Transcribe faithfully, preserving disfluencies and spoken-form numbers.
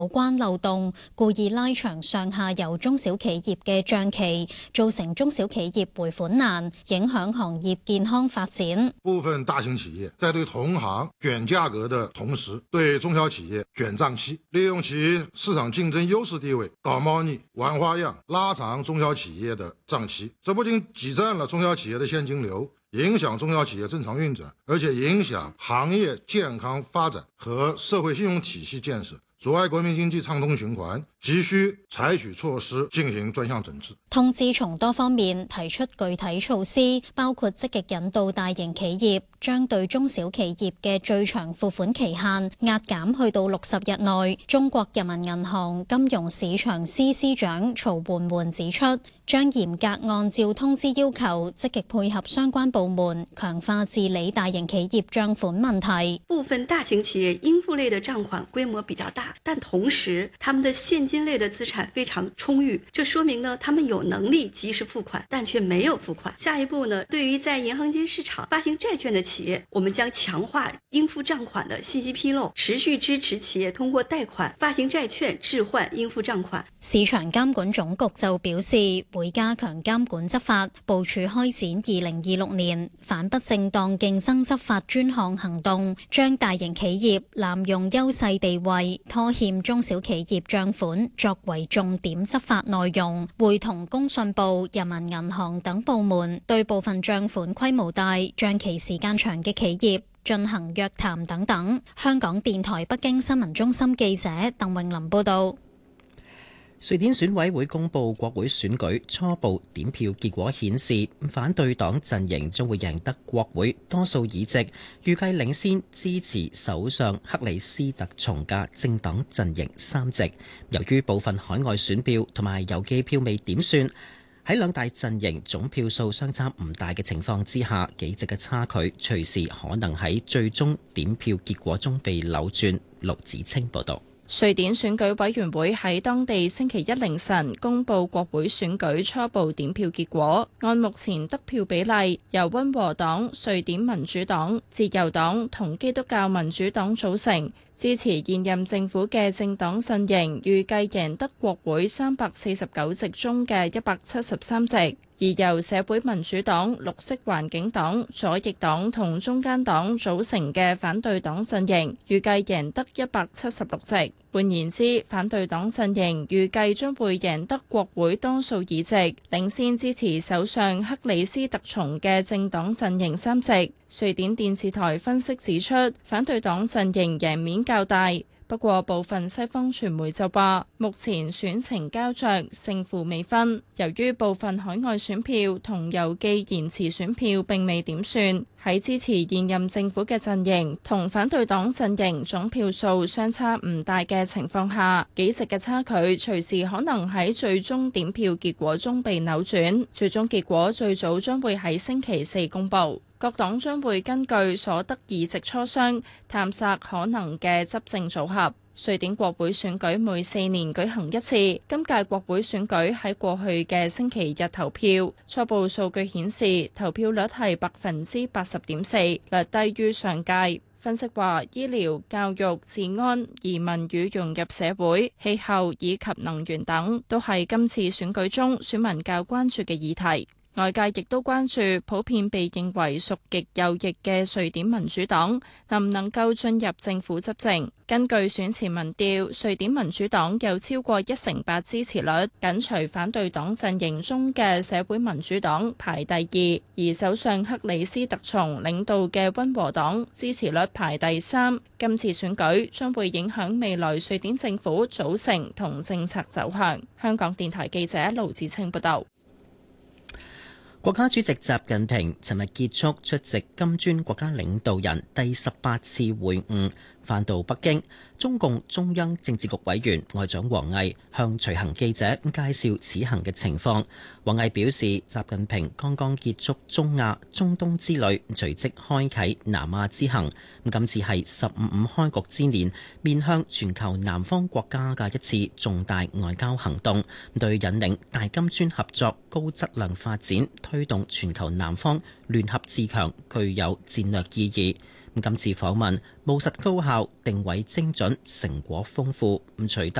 有關漏洞，故意拉長上下游中小企業嘅賬期，造成中小企業回款難，影響行業健康發展。 部分大型企業在對同行捲價格的同時，對中小企業捲賬期，利用其市場競爭優勢地位搞貓膩、玩花樣，拉長中小企業的賬期。這不僅擠佔了中小企業的現金流，影響中小企業正常運轉，而且影響行業健康發展和社會信用體系建設，阻礙國民經濟暢通循環，急需採取措施進行專項整治。 通知從多方面提出具體措施，包括積極引導大型企業將對中小企業嘅最長付款期限壓減去到六十日內。中國人民銀行金融市場司司長曹媛媛指出，將嚴格按照通知要求，積極配合相關部門，強化治理大型企業賬款問題。 部分大型企業應付類的賬款規模比較大，但同時他們的現金類的資產非常充裕，這說明呢，他們有能力及時付款，但卻沒有付款。下一步呢，對於在銀行間市場發行債券的企業，我們將強化應付賬款的信息披露，持續支持企業通過貸款、發行債券置換應付賬款。 市場監管總局就表示，會加強監管執法，部署開展二零二六年反不正當競爭執法專項行動，將大型企業濫用優勢地位拖欠中小企業賬款作為重點執法內容，會同工信部、人民銀行等部門對部分賬款規模大、賬期時間長嘅企業進行約談等等。香港電台北京新聞中心記者鄧穎琳報道。 瑞典選委會公布國會選舉初步點票結果顯示，反對黨陣營將會贏得國會多數議席，預計領先支持首相克里斯特松嘅政黨陣營三席。由於部分海外選票同埋郵寄票未點算，喺兩大陣營總票數相差唔大嘅情況之下，幾席嘅差距隨時可能喺最終點票結果中被扭轉。陸子清報道。 瑞典選舉委員會喺當地星期一凌晨公布國會選舉初步點票結果，按目前得票比例，由溫和黨、瑞典民主黨、自由黨同基督教民主黨組成。支持現任政府嘅政黨陣營預計贏得國會三百四十九席中嘅一百七十三席，而由社會民主黨、綠色環境黨、左翼黨同中間黨組成嘅反對黨陣營預計贏得一百七十六席。換言之，反對黨陣營預計將會贏得國會多數議席，領先支持首相克里斯特松嘅政黨陣營三席。瑞典電視台分析指出，反對黨陣營贏面較大，不過部分西方傳媒就話，目前選情膠着，勝負未分。由於部分海外選票同郵寄延遲選票並未點算，喺支持現任政府嘅陣營同反對黨陣營總票數相差唔大嘅情況下，幾席嘅差距隨時可能喺最終點票結果中被扭轉。最終結果最早將會喺星期四公佈。各黨將會根據所得議席磋商，探索可能嘅執政組合。瑞典國會選舉每四年舉行一次，今屆國會選舉喺過去嘅星期日投票，初步數據顯示投票率係百分之八十點四，略低於上屆。分析話，醫療、教育、治安、移民與融入社會、氣候以及能源等，都係今次選舉中選民較關注嘅議題。外界亦都關注普遍被認為屬極右翼嘅瑞典民主黨能唔能夠進入政府執政。根據選前民調，瑞典民主黨有超過一成八支持率，緊隨反對黨陣營中嘅社會民主黨排第二，而首相克里斯特松領導嘅溫和黨支持率排第三。今次選舉將會影響未來瑞典政府組成同政策走向。香港電台記者盧子清報道。 國家主席習近平尋日結束出席金磚國家領導人第十八次會晤，返到北京。中共中央政治局委員外長王毅向隨行記者介紹此行嘅情況。王毅表示，習近平剛剛結束中亞、中東之旅，隨即開啟南亞之行。今次係十五五開局之年，面向全球南方國家嘅一次重大外交行動，對引領大金磚合作高質量發展、推動全球南方聯合自強具有戰略意義。 今次訪問務實高效、定位精準、成果豐富，咁取得